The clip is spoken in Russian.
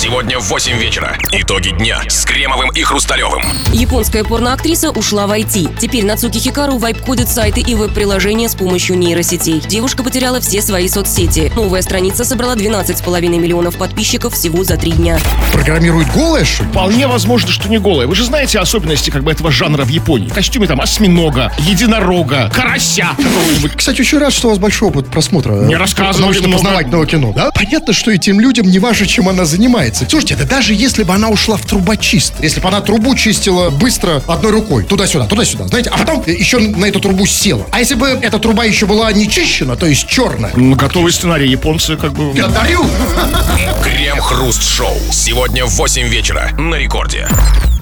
Сегодня в 8 вечера. Итоги дня с Кремовым и Хрусталевым. Японская порноактриса ушла в IT. Теперь Нацуки Хикару вайп-кодит сайты и веб-приложения с помощью нейросетей. Девушка потеряла все свои соцсети. Новая страница собрала 12,5 миллионов подписчиков всего за 3 дня. Программирует голая, что ли? Вполне возможно, что не голая. Вы же знаете особенности этого жанра в Японии. В костюме там осьминога, единорога, карася какого-нибудь. Кстати, очень рад, что у вас большой опыт просмотра. Не рассказывали научно-познавательного кино. Да? Понятно, что этим людям не важно, чем она занимается. Слушайте, да даже если бы она ушла в трубочист, если бы она трубу чистила быстро одной рукой, туда-сюда, знаете, а потом еще на эту трубу села. А если бы эта труба еще была не чищена, то есть черная? Готовый сценарий, японцы Я дарю! Крем-хруст-шоу. Сегодня в 8 вечера на Рекорде.